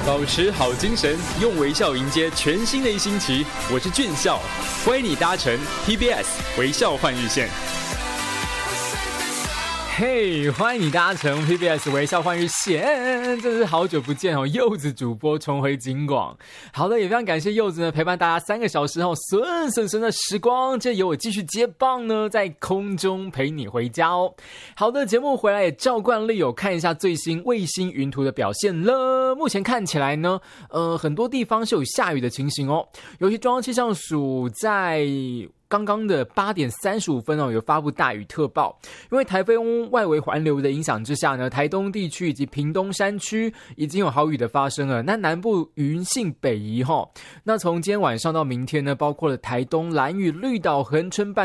保持好精神，用微笑迎接全新的一星期。我是俊孝，欢迎你搭乘 TBS 微笑换日线。 嘿，欢迎你搭乘 PBS 微笑换日线，真是好久不见哦！柚子主播重回警广，好的，也非常感谢柚子呢陪伴大家3个小时后顺的时光，这由我继续接棒呢，在空中陪你回家哦。好的，节目回来也照惯例有看一下最新卫星云图的表现了。目前看起来呢，很多地方是有下雨的情形哦，尤其中央气象署在刚刚的8点35分有发布大雨特报，因为台风外围环流的影响之下呢，台东地区以及屏东山区已经有豪雨的发生了。那南部云性北移那从今天晚上到明天呢，包括了台东、兰屿、绿岛、恒春半